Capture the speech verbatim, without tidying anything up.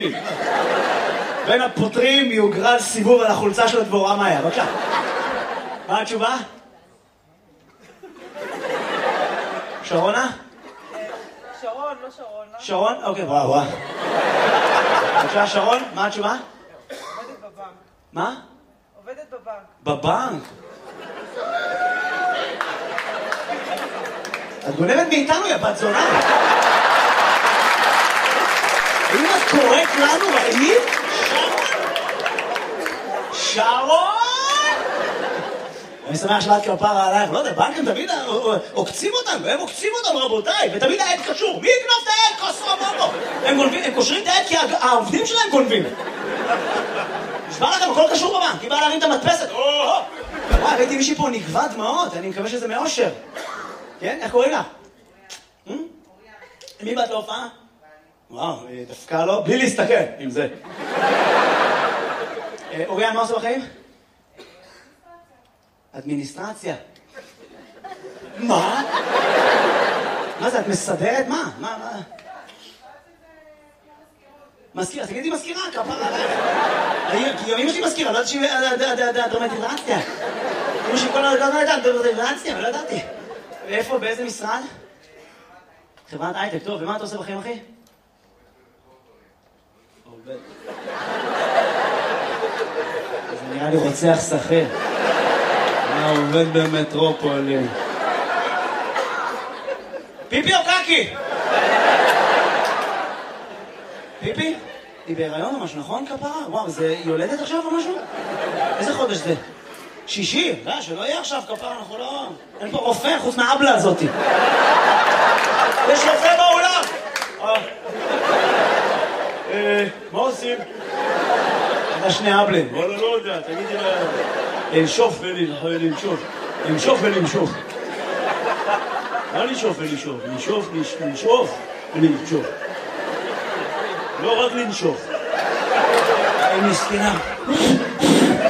בין הפותרים יוגרל סיבוב על החולצה של הדבורה מאיה. בבקשה. מה התשובה? שרונה? שרון, לא שרון. שרון? אוקיי, וואו, וואו. בבקשה, שרון, מה התשובה? עובדת בבנק. מה? עובדת בבנק. בבנק? את גונבת מאיתנו, יא בת זונה. האם את קוראת לנו רעים? שרון? שרון? אני שמח שלאת כפרה עלייך, לא יודע, בנקים תמיד עוקצים אותנו, הם עוקצים אותנו רבותיי, ותמיד העד קשור. מי יקנוב את העד? כוסו רבובו. הם קושרים את העד כי העובדים שלהם גונבים. נשבע לכם, הכל קשור בבנק, היא באה להרים את המדפסת. וואי, ראיתי מישהי פה נגבה דמעות, אני מקווה שזה מאושר. כן? איך קוראים לה? מי באת להופעה? וואו, דווקא לא, בלי להסתכל עם זה. אוריאן, מה עושה בחיים? אדמיניסטרציה. מה? מה זה, את מסדרת? מה? מה? מה? מזכירה, תגידי מזכירה, כפרה עליך. כי גם אמא שלי מזכירה, לא יודעת שהיא דרמטיזציה. אמא שלי כל הזמן יודעת דרמטיזציה, אבל לא ידעתי. ואיפה, באיזה משרד? חברת הייטק, טוב, ומה אתה עושה בחיים, אחי? עובד. זה נראה לי רוצח שכיר. מה עובד במטרופולין? פיפי או קקי? פיפי? היא בהיריון או משהו, נכון כפרה? וואו, זה יולדת עכשיו או משהו? איזה חודש זה? שישי? לא, שלא יהיה עכשיו כפרה, אנחנו לא... אין פה רופא חוץ מהאבלה הזאתי. יש רופא באולם! מה עושים? יש שני אבלים. וואלה, לא יודע, תגידי לה... לנשוף ולנשוף. לנשוף ולנשוף. מה לנשוף ולנשוף? לנשוף, לנשוף ולנשוף. לא רק לנשוף. היא מסכנה.